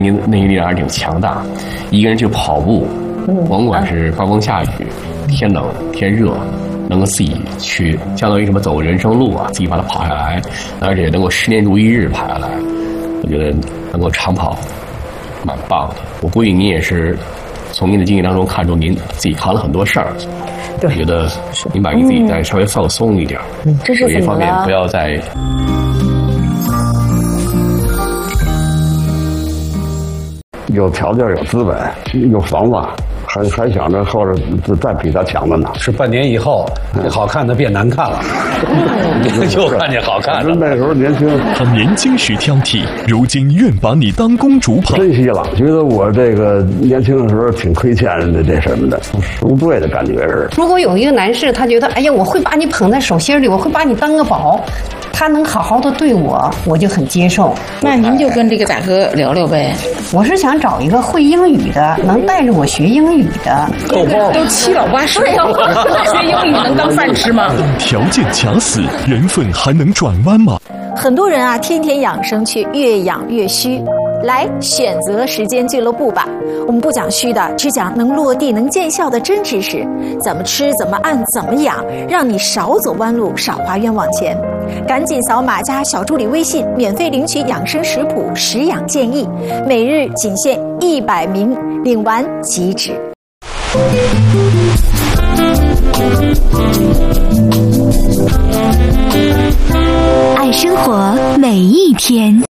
内力量还是挺强大，一个人去跑步，甭管是刮风下雨、天冷天热，能够自己去，相当于什么走人生路啊，自己把它跑下来，而且能够10年如一日跑下来，我觉得能够长跑，蛮棒的。我估计您也是从您的经历当中看出您自己扛了很多事儿，我觉得您把您自己再稍微放松一点， 这是有一方面不要再。 有条件、有资本、有房子，还想着后边再比他强的呢。 是半年以后，好看的变难看了，就看见好看的。 那时候年轻， 他年轻时挑剔，如今愿把你当公主捧。 珍惜了，觉得我这个年轻的时候挺亏欠人的，这什么的，赎罪的感觉是。 如果有一个男士，他觉得，哎呀，我会把你捧在手心里，我会把你当个宝。他能好好的对我，我就很接受。 那您就跟这个大哥聊聊呗。 我是想找一个会英语的，能带着我学英语的。 够包都七老八十了，学英语能当饭吃吗？ 条件卡死，缘分还能转弯吗？ 很多人啊，天天养生却越养越虚。来选择时间俱乐部吧，我们不讲虚的，只讲能落地能见效的真知识，怎么吃怎么按怎么养，让你少走弯路少花冤枉钱。赶紧扫码加小助理微信，免费领取养生食谱食养建议，每日仅限100名，领完即止。 爱生活每一天。